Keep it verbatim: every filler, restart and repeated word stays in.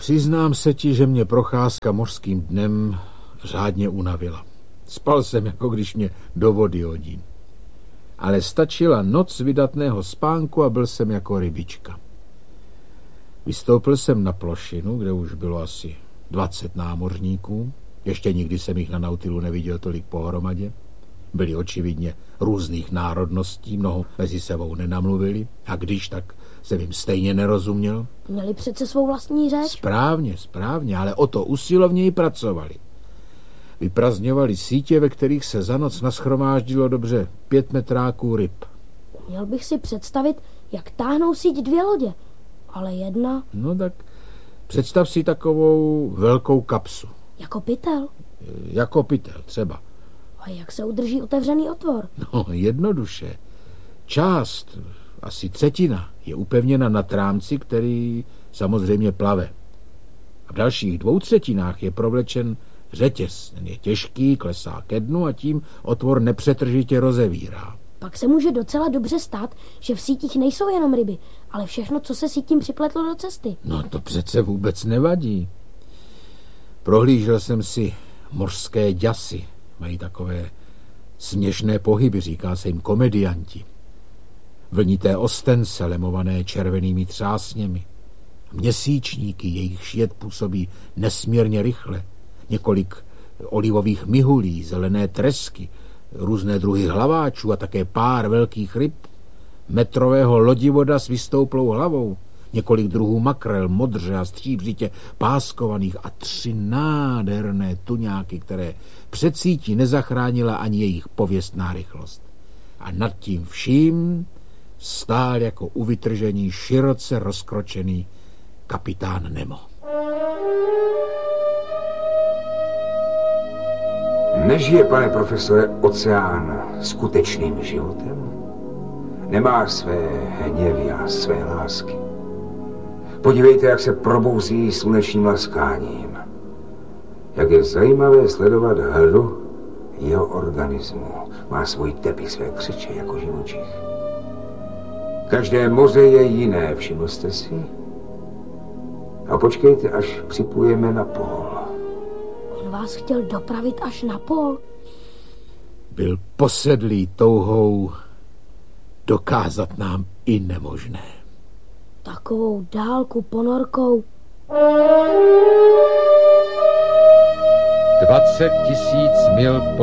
Přiznám se ti, že mě procházka mořským dnem řádně unavila. Spal jsem, jako když mě do vody hodí. Ale stačila noc vydatného spánku a byl jsem jako rybička. Vystoupil jsem na plošinu, kde už bylo asi dvacet námořníků. Ještě nikdy jsem jich na Nautilu neviděl tolik pohromadě. Byli očividně různých národností, mnoho mezi sebou nenamluvili. A když, tak jsem jim stejně nerozuměl. Měli přece svou vlastní řeč. Správně, správně, ale o to usilovněji pracovali. Vyprazňovali sítě, ve kterých se za noc nashromáždilo dobře pět metráků ryb. Měl bych si představit, jak táhnou síť dvě lodě, ale jedna... No tak představ si takovou velkou kapsu. Jako pytel? Jako pytel, třeba. A jak se udrží otevřený otvor? No, jednoduše. Část, asi třetina, je upevněna na trámci, který samozřejmě plave. A v dalších dvou třetinách je provlečen řetěz. Ten je těžký, klesá ke dnu a tím otvor nepřetržitě rozevírá. Pak se může docela dobře stát, že v sítích nejsou jenom ryby, ale všechno, co se sítím připletlo do cesty. No to přece vůbec nevadí. Prohlížel jsem si mořské děsy. Mají takové směšné pohyby, říká se jim komedianti. Vlnité ostence, lemované červenými třásněmi. Měsíčníky, jejich jed působí nesmírně rychle. Několik olivových mihulí, zelené tresky, různé druhy hlaváčů a také pár velkých ryb, metrového lodivoda s vystouplou hlavou, několik druhů makrel, modře a stříbřitě páskovaných a tři nádherné tuňáky, které před sítí nezachránila ani jejich pověstná rychlost. A nad tím vším stál jako u vytržení široce rozkročený kapitán Nemo. Nežije, pane profesore, oceán skutečným životem? Nemá své hněvy a své lásky. Podívejte, jak se probouzí slunečním laskáním. Jak je zajímavé sledovat hru jeho organismu. Má svůj tep, své křeče jako živočich. Každé moře je jiné, všiml jste si? A počkejte, až připlujeme na pól. On vás chtěl dopravit až na pól? Byl posedlý touhou dokázat nám i nemožné. Takovou dálku ponorkou. Dvacet tisíc mil po